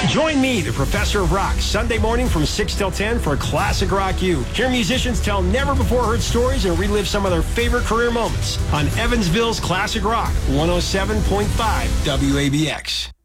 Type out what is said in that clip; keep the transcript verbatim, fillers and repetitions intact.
Join me, the Professor of Rock, Sunday morning from six till ten for Classic Rock U. Hear musicians tell never-before-heard stories and relive some of their favorite career moments on Evansville's Classic Rock, one oh seven point five W A B X.